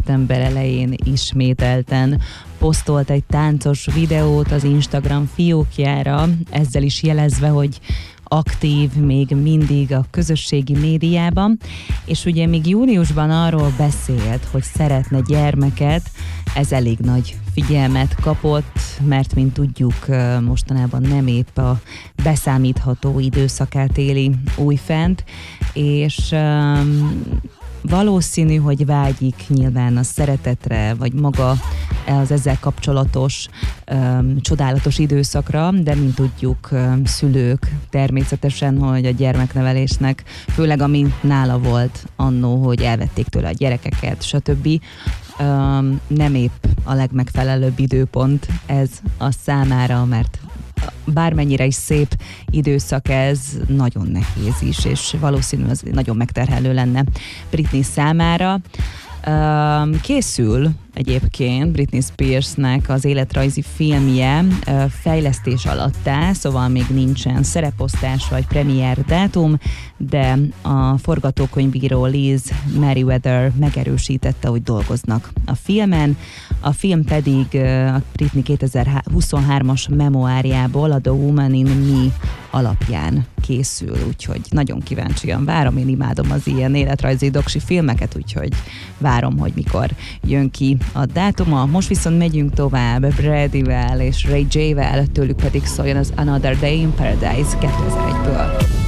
szeptember elején ismételten posztolt egy táncos videót az Instagram fiókjára, ezzel is jelezve, hogy aktív még mindig a közösségi médiában, és ugye még júniusban arról beszélt, hogy szeretne gyermeket, ez elég nagy figyelmet kapott, mert mint tudjuk, mostanában nem épp a beszámítható időszakát éli újfent, és valószínű, hogy vágyik nyilván a szeretetre, vagy maga az ezzel kapcsolatos csodálatos időszakra, de mint tudjuk, szülők természetesen, hogy a gyermeknevelésnek, főleg ami nála volt annó, hogy elvették tőle a gyerekeket, stb. Nem épp a legmegfelelőbb időpont ez a számára, mert bármennyire is szép időszak ez, nagyon nehéz is, és valószínű az nagyon megterhelő lenne Britney számára. Készül egyébként Britney Spearsnek az életrajzi filmje, fejlesztés alatt áll, szóval még nincsen szereposztás vagy premier dátum, de a forgatókönyvíró Liz Meriwether megerősítette, hogy dolgoznak a filmen. A film pedig a Britney 2023-as memoárjából, a The Woman in Me alapján készül, úgyhogy nagyon kíváncsian várom, én imádom az ilyen életrajzi doksi filmeket, úgyhogy várom, hogy mikor jön ki a dátuma. Most viszont megyünk tovább Bradyvel és Ray J-vel, tőlük pedig szóljon az Another Day in Paradise 2001-ből.